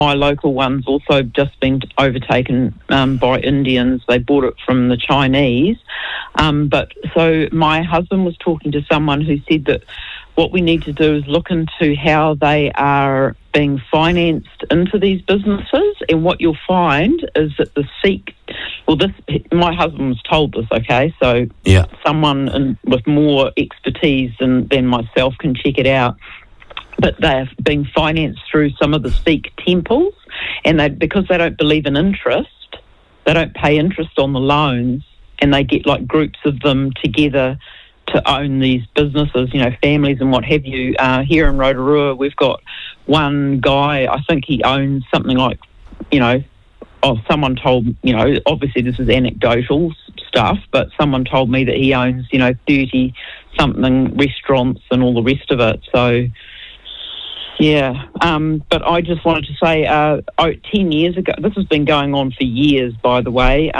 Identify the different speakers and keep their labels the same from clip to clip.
Speaker 1: my local one's also just been overtaken by Indians. They bought it from the Chinese. But so my husband was talking to someone who said that what we need to do is look into how they are being financed into these businesses, and what you'll find is that the Sikh, my husband was told this, okay, so someone with more expertise than myself can check it out, but they're being financed through some of the Sikh temples, and because they don't believe in interest, they don't pay interest on the loans, and they get like groups of them together to own these businesses, families and what have you. Here in Rotorua, we've got one guy, I think he owns something like, someone told, obviously this is anecdotal stuff, but someone told me that he owns, 30-something restaurants and all the rest of it. So, yeah. But I just wanted to say, 10 years ago, this has been going on for years, by the way,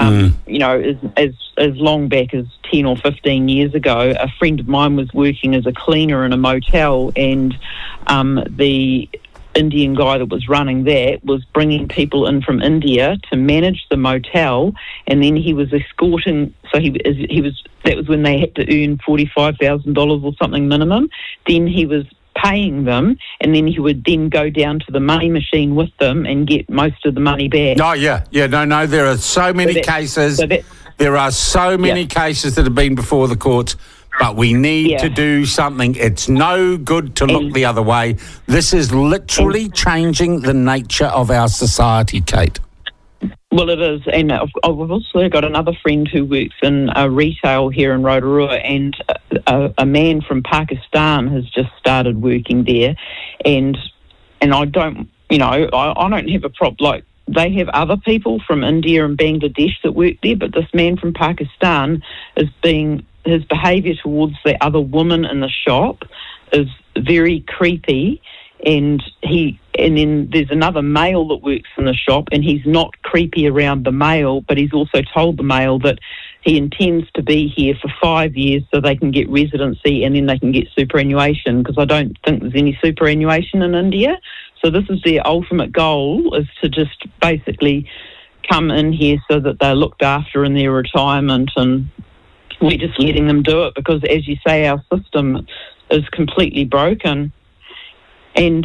Speaker 1: as long back as 10 or 15 years ago, a friend of mine was working as a cleaner in a motel, and the Indian guy that was running that was bringing people in from India to manage the motel, and then he was escorting. So that was when they had to earn $45,000 or something minimum. Then he was paying them, and then he would then go down to the money machine with them and get most of the money back.
Speaker 2: Oh yeah, no. There are so many cases. There are so many cases that have been before the courts. But we need to do something. It's no good to look the other way. This is literally changing the nature of our society, Kate.
Speaker 1: Well, it is. And I've also got another friend who works in retail here in Rotorua, and a man from Pakistan has just started working there. And I don't, I don't have a problem. Like, they have other people from India and Bangladesh that work there, but this man from Pakistan his behaviour towards the other woman in the shop is very creepy, and then there's another male that works in the shop, and he's not creepy around the male, but he's also told the male that he intends to be here for 5 years so they can get residency and then they can get superannuation, because I don't think there's any superannuation in India. So this is their ultimate goal, is to just basically come in here so that they're looked after in their retirement, and we're just letting them do it because, as you say, our system is completely broken. And,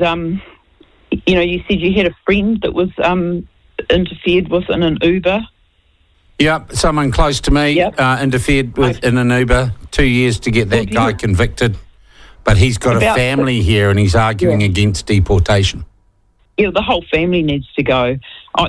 Speaker 1: you said you had a friend that was interfered with in an Uber.
Speaker 2: Yep, someone close to me interfered with in an Uber. 2 years to get that guy convicted. But he's got a family here, and he's arguing against deportation.
Speaker 1: Yeah, the whole family needs to go. I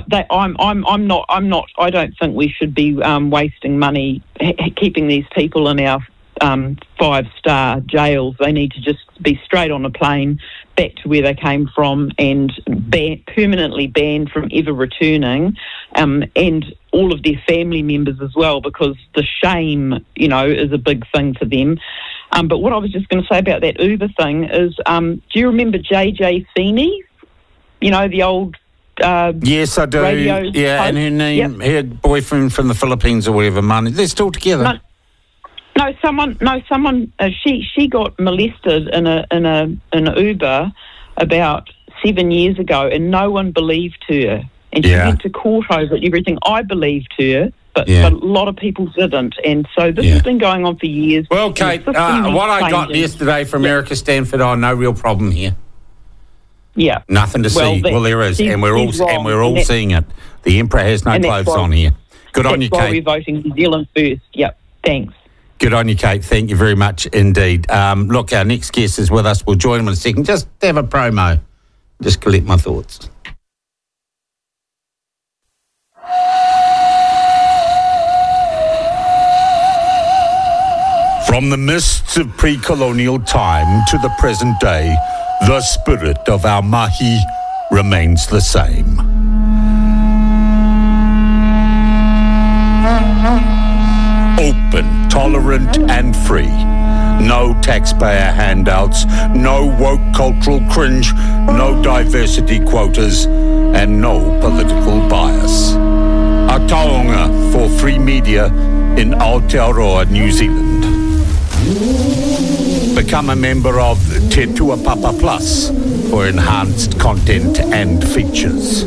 Speaker 1: don't think we should be wasting money keeping these people in our 5-star jails. They need to just be straight on a plane back to where they came from, and permanently banned from ever returning, and all of their family members as well, because the shame, is a big thing for them. But what I was just going to say about that Uber thing is, do you remember JJ Feeney? The old
Speaker 2: yes, I do. Yeah,
Speaker 1: host?
Speaker 2: And her name, her boyfriend from the Philippines or whatever. Money, they're still together.
Speaker 1: Someone. She got molested in an Uber about 7 years ago, and no one believed her. And she went to court over it and everything. I believed her, but a lot of people didn't. And so this has been going on for years.
Speaker 2: Well, Kate, what I got yesterday from Erica Stanford, no real problem here.
Speaker 1: Yeah,
Speaker 2: nothing to see. Well, there is, and we're all seeing it. The Emperor has no clothes on here. Good on you, Kate.
Speaker 1: That's why we're voting New Zealand first. Yep, thanks.
Speaker 2: Good on you, Kate. Thank you very much indeed. Look, our next guest is with us. We'll join him in a second. Just have a promo. Just collect my thoughts. From the mists of pre-colonial time to the present day, the spirit of our mahi remains the same. Open, tolerant and free. No taxpayer handouts, no woke cultural cringe, no diversity quotas, and no political bias. A taonga for free media in Aotearoa, New Zealand. Become a member of Te Tuapapa Plus for enhanced content and features.